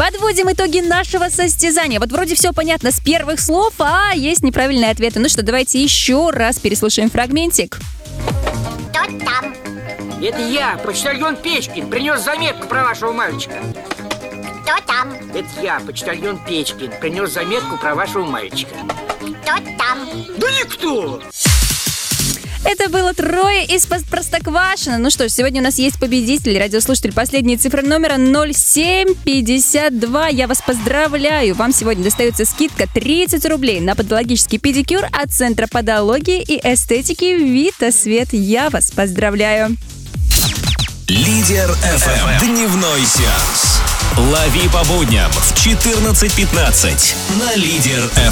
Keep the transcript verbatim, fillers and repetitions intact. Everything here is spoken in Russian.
Подводим итоги нашего состязания. Вот вроде все понятно с первых слов, а есть неправильные ответы. Ну что, давайте еще раз переслушаем фрагментик. Кто там? Это я, почтальон Печкин, принес заметку про вашего мальчика. Кто там? Это я, почтальон Печкин, принес заметку про вашего мальчика. Кто там? Да никто! Это было трое из Простоквашино. Ну что ж, сегодня у нас есть победитель, радиослушатель последней цифры номера ноль семь пятьдесят два. Я вас поздравляю. Вам сегодня достается скидка тридцать рублей на подологический педикюр от Центра подологии и эстетики Витасвет. Я вас поздравляю. Лидер эф эм. Дневной сеанс. Лови по будням в четырнадцать пятнадцать на Лидер эф эм.